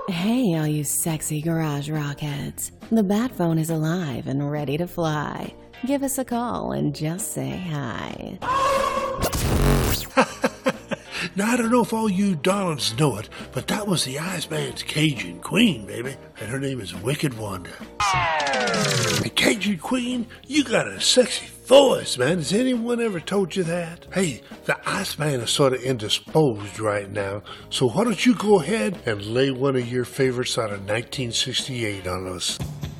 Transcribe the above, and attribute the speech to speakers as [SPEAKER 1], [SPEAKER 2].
[SPEAKER 1] Hey, all you sexy garage rockheads. The Bat Phone is alive and ready to fly. Give us a call and just say hi.
[SPEAKER 2] Now, I don't know if all you darlings know it, but that was the Iceman's Cajun Queen, baby. And her name is Wicked Wanda. The Cajun Queen, you got a sexy voice, man. Has anyone ever told you that? Hey, the Iceman is sort of indisposed right now, so why don't you go ahead and lay one of your favorites out of 1968 on us?